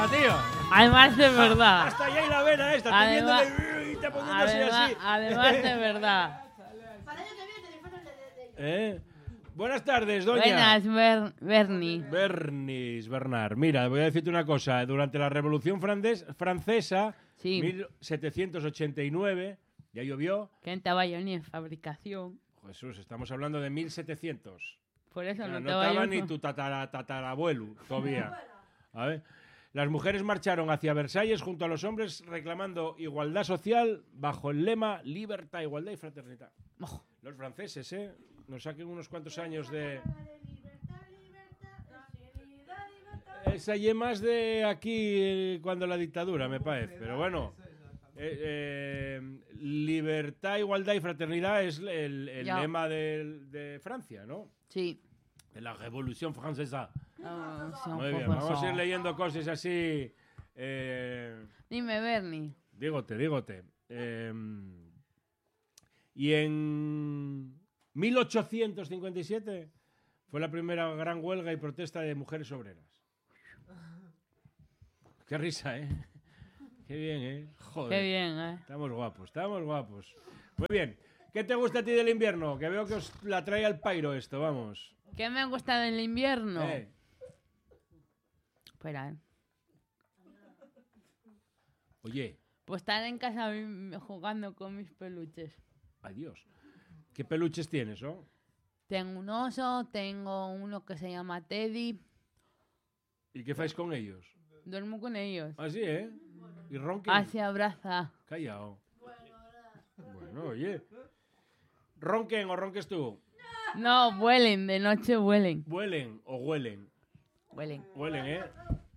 esa, tío. Además de verdad. Hasta allá hay la vena esta. Estoy viéndole y te poniéndose así. Además de verdad. Buenas tardes, doña. Buenas, Bernie. Bernis, Bernard. Mira, voy a decirte una cosa. Durante la Revolución Francesa, Sí. 1789, ya llovió. Que no estaba yo ni en fabricación. Jesús, estamos hablando de 1700. Por eso no No estaba estaba yo. ni tu tatarabuelo todavía. A ver. Las mujeres marcharon hacia Versalles junto a los hombres reclamando igualdad social bajo el lema libertad, igualdad y fraternidad. Oh. Los franceses, nos saquen unos cuantos años de... Esa y más de aquí cuando la dictadura, me parece. Pero bueno, libertad, igualdad y fraternidad es el lema de Francia, ¿no? Sí. De la Revolución Francesa. Sí, Muy bien, vamos a ir leyendo cosas así. Dime, Bernie. Dígote. Y en 1857 fue la primera gran huelga y protesta de mujeres obreras. Qué risa, ¿eh? Qué bien, ¿eh? Joder. Qué bien, ¿eh? Estamos guapos. Muy bien. ¿Qué te gusta a ti del invierno? Que veo que os la trae al pairo esto, vamos. ¿Qué me gusta del invierno? Espera, ¿eh? Oye. Pues estar en casa jugando con mis peluches. Ay, Dios. ¿Qué peluches tienes, no? Tengo un oso, tengo uno que se llama Teddy. ¿Y qué hacéis con ellos? Duermo con ellos. Así, ¿eh? ¿Y ronquen? Así abraza. Callao. Bueno, oye. ¿Ronquen o ronques tú? No, vuelen, de noche vuelen. ¿Vuelen o huelen? Huelen. Huelen, ¿eh?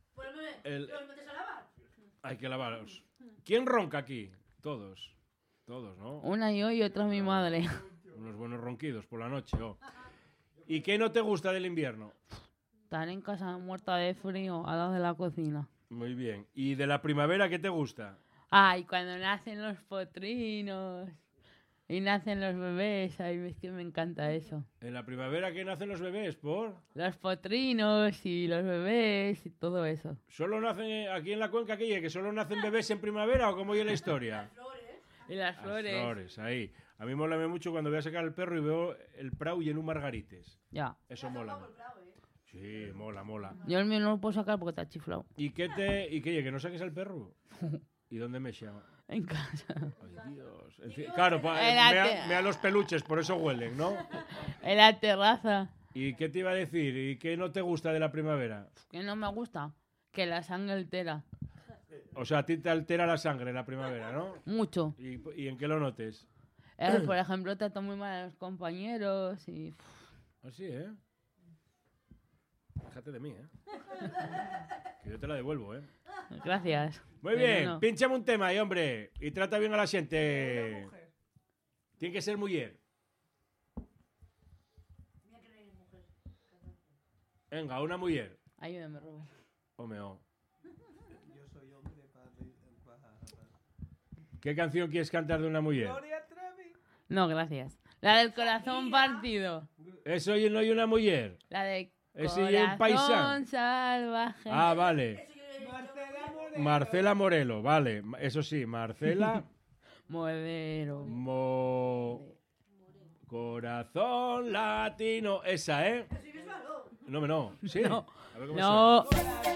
Hay que lavarlos. ¿Quién ronca aquí? Todos, ¿no? Una yo y otra mi madre. Unos buenos ronquidos por la noche, oh. ¿Y qué no te gusta del invierno? Estar en casa muerta de frío al lado de la cocina. Muy bien. ¿Y de la primavera qué te gusta? Ay, cuando nacen los potrinos y nacen los bebés, ay, es que me encanta eso. ¿En la primavera qué nacen los bebés? ¿Por? Los potrinos y los bebés y todo eso. ¿Solo nacen aquí en la cuenca que solo nacen bebés en primavera o cómo es la historia? Y las flores. Las flores, ahí. A mí mola mucho cuando voy a sacar al perro y veo el prau y en un margarites. Ya. Eso mola. Sí, mola. Yo el mío no lo puedo sacar porque está chiflado. ¿Y que no saques al perro? ¿Y dónde me llama? En casa. Ay, Dios. Claro, mea los peluches, por eso huelen, ¿no? En la terraza. ¿Y qué te iba a decir? ¿Y qué no te gusta de la primavera? Que no me gusta. Que la sangre altera. O sea, a ti te altera la sangre en la primavera, ¿no? Mucho. ¿Y en qué lo notes? Por ejemplo, trato muy mal a los compañeros y... Así, ¿eh? Fíjate de mí, ¿eh? Que yo te la devuelvo, ¿eh? Gracias. Muy bien, pínchame un tema ahí, hombre. Y trata bien a la gente. Tiene que ser mujer. Venga, una mujer. Ayúdame, Robert. Yo soy hombre para... ¿Qué canción quieres cantar de una mujer? No, gracias. La del corazón partido. Eso no hay una mujer. La de Ese y el paisano. corazón salvaje. Ah, vale. Marcela Morelo, vale. Eso sí, Marcela... Modero. Corazón latino. Esa, ¿eh? No. ¿Sí? No. A ver cómo suena.